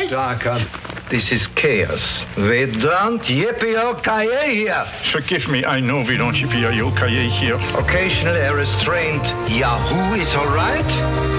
Darkham. This is chaos. We don't yippee-o-ki-yay here. Forgive me, I know we don't yippee-o-ki-yay here. Occasional a restraint. Yahoo is all right.